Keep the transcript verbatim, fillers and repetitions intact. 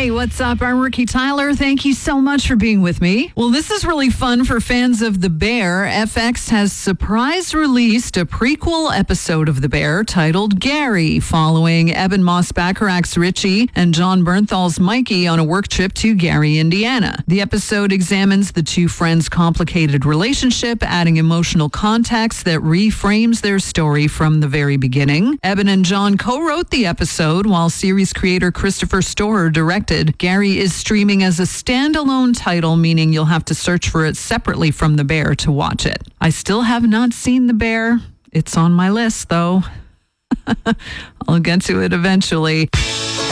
Hey, what's up? I'm Ricky Tyler. Thank you so much for being with me. Well, this is really fun for fans of The Bear. F X has surprise released a prequel episode of The Bear titled Gary, following Eben Moss-Bacharach's Richie and John Bernthal's Mikey on a work trip to Gary, Indiana. The episode examines the two friends' complicated relationship, adding emotional context that reframes their story from the very beginning. Eben and John co-wrote the episode, while series creator Christopher Storer directed. Gary is streaming as a standalone title, meaning you'll have to search for it separately from The Bear to watch it. I still have not seen The Bear. It's on my list, though. I'll get to it eventually.